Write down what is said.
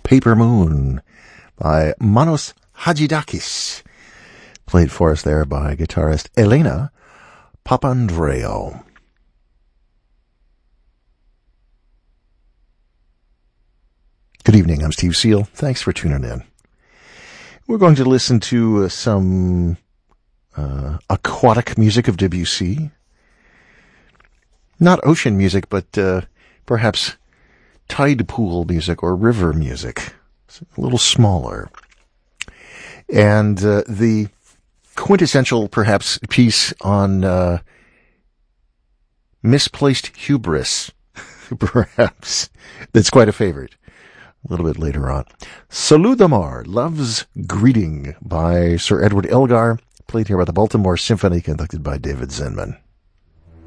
Paper Moon by Manos Hadjidakis, played for us there by guitarist Elena Papandreou. Good evening, I'm Steve Seal. Thanks for tuning in. We're going to listen to some aquatic music of Debussy. Not ocean music, but perhaps tide pool music or river music. It's a little smaller. And the quintessential, perhaps, piece on misplaced hubris, perhaps, that's quite a favorite. A little bit later on. Salut d'Amour, Love's Greeting by Sir Edward Elgar, played here by the Baltimore Symphony, conducted by David Zinman.